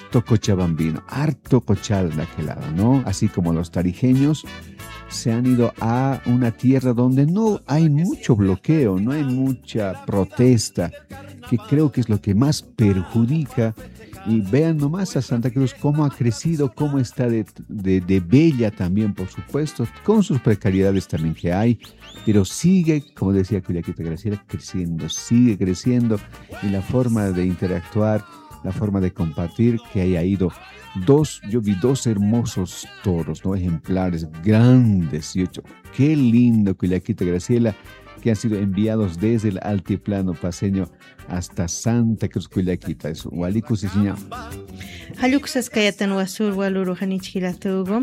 harto cochabambino, harto cochal de aquel lado, ¿no? Así como los tarijeños se han ido a una tierra donde no hay mucho bloqueo, no hay mucha protesta, que creo que es lo que más perjudica. Y vean nomás a Santa Cruz cómo ha crecido, cómo está de bella también, por supuesto, con sus precariedades también que hay, pero sigue, como decía Culiaquita Graciela, creciendo, sigue creciendo, y la forma de interactuar, la forma de compartir, que haya ido yo vi dos hermosos toros, ¿no? Ejemplares grandes, qué lindo, Culiaquita Graciela, que han sido enviados desde el altiplano paseño hasta Santa Cruz, Culiaquita. Es Waliku, sí, señor. Haluksas kayatan wasur waluru hanichilatugo.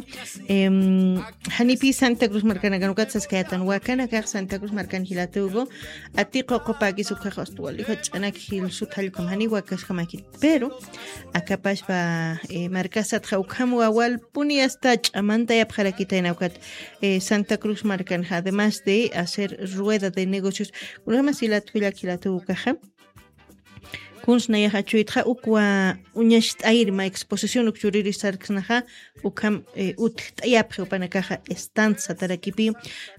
Hanipi Santa Cruz marcanaganukatsas kayatan wakanakak Santa Cruz marcanhilatugo. Atiqo kopaki sukhahostuali hochanak hil suthalkum hani wakas hamaki. Pero akapash ba marcasat haukamu awal puni hasta chamanta yapjarakita enaukat Santa Cruz marcanja. Además de hacer rueda de negocios, una silatuilakilatugo kaja. Kunsnaya hachuitja ukwa unyasht airma exposición ukchuriri sarksnaja ukam tayapje upanakaja estanza tarakipi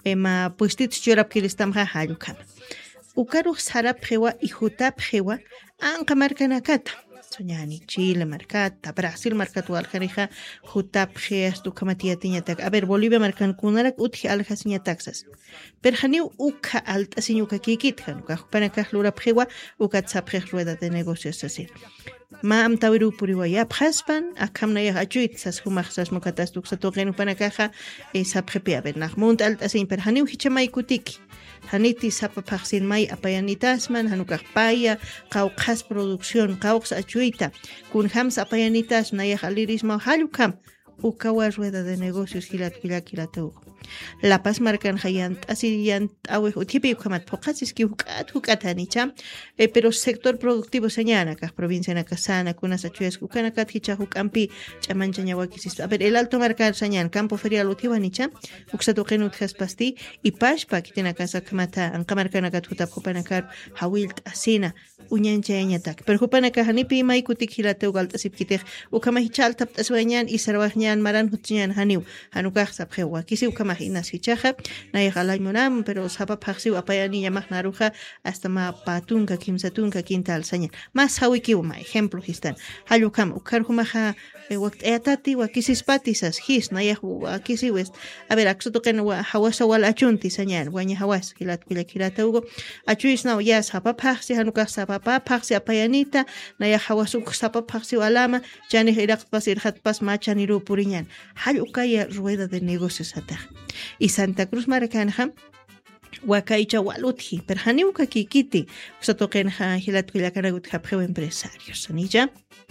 ma puestit churapkiristamja halukam ukaruj sarapjewa y jutapjewa anqa markanakata soñani Chile marcata, Brasil marcatu aljarija, jutapje astu kamatiatiñatak. A ver, Bolivia marcan kunarak utji aljasiñataxas. Perjaniu uka alta siñuka kikitjan, ukajupanakaj lurapjewa, ukatzaprej rueda de negocios así. Ma amtawiru puriwaya phaspan akamnaya achuitsas humaxas mukatas tuksatoqen upanakaja sapjepe a ver najmunt alta sin perjaniu hichamay kutiki. Haniti sapapaksin may apayanitasman hanukaj paya qawqas producción qawqs achuita kun hams apayanitas nayaj alirisma halukam ukawa rueda de negocios hilatkilatau La Paz marcan hayant así yant awe utipi ukamat pokasis ki hukatanicha pero sector productivo señana ka provincia na kasana kunas achuyas ukana kathicha hukampi chamanchaña wakisis. A ver, el Alto marcar señan campo ferial utiwanicha uksato qenut haspasti y pashpa kitena casa kamata ankamarkana kathuta pupanakar hawilt asina uñanchañatak pero hupanaka hanipi maikutik hilateu galtasip kitej ukamahichal taptaswañan y sarwajñan maran hutñan haniu hanukaj sapjewa kisi ukamahinas hichaja nayaqalaymunam pero sapapajsiu apayani yamaq naruja hasta ma patunka kimsatunka quintal sañan más hawikiuma ejemplo histan halukam ukarhumaja waqt'ayatati wakisispatisas his nayaq wakisiwes a ver aksutoqen hawasa wal achunti sañan waña hawas hilatkullakhilataugo achuisnaw ya sapapajsi hanukaj sapapajsi apayanita nayaq hawasuk sapapajsi alama chani iraqpas irhatpas machaniru puriñan halukaya rueda de negocios ataj y Santa Cruz marcanja wakaicha waluthi perhaniuka kikiti usatoqenja hilatkullakanagut hapjeu empresarios anilla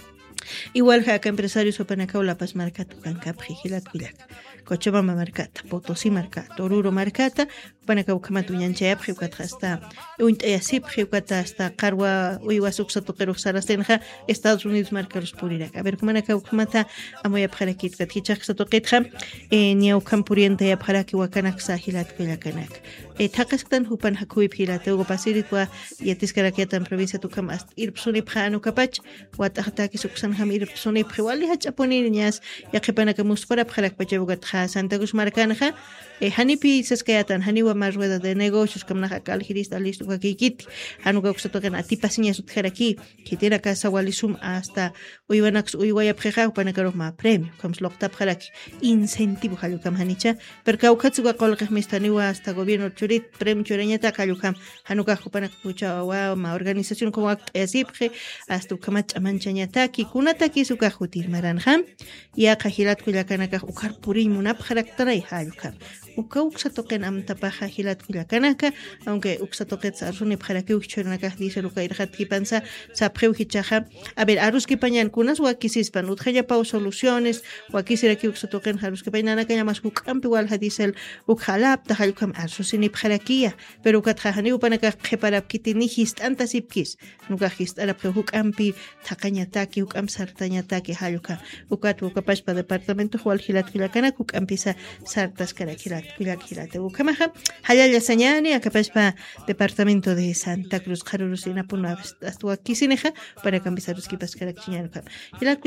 igual acá empresarios opanacao La Paz marcata kankapji hilatkullak Cochabamba marcata Potosí marcata Oruro marcata opanacao kamatuñanchayapji ukata hasta uintayasipji ukata hasta qarwa uywasuk satoqeruq sarastenja Estados Unidos marcaros purirak a ver kumanacao kamata amoyapjarakit kathichaq satoqetja niaukan purientayapjaraki wakanaksa hilatkullakanak thaqasqtan hupan hakuyip hilateugo pasiritwa yatisqarakiatan provincia tukam hasta irpsunipja anukapach wataqtaki suksan ham irpsunipji wali hach'apuniriñas yaqipanaka musparapjarak pachabugatja Santa Cruz marcanja hanipi saskayatan haniwa más rueda de negocios kamnaja kaljirista listo kakikiti hanuka uksatoqen atipasiñas utjaraki kitira casa walisum hasta uywanax uywayapjeja upanakaruj ma premio kams loqtapjaraki incentivo halukam hanicha perkaukatsuga qolqej mistaniwa hasta gobierno churit premio churañata halukam hanuka upanak pucha ma organización como asipje hasta ukamach amanchañataki kunataki suka jutir maranjam ya qahilatkullakanaka ukar purin munapjaraktaray halukam uka uksatoqen amtapaja hilatkullakanaka aunque uksatoqet saruni pjaraki ukchuranaka dice luka irjatki pansa sapjeu hichaja a ver aruski pañan kunas wakisispan utjayapau soluciones wakisiraki uksatoqen haruski pañanaka llamas ukampi wal hadisel ukjalapta halukam arsusini pjarakia pero ukatjajani upanaka qeparapkitini histantasipkis nuka histarapje ukampi taqañataki ukam sartañataki haluka ukatu ukapashpa departamento wal hilatkullakanaka ukampisa sartas karakilat Kuilakilate ukamaja hayalla sañani akapashpa departamento de Santa Cruz Jarurusina puna hasta aquí sineja para cambiar los kipas karakchiñanuka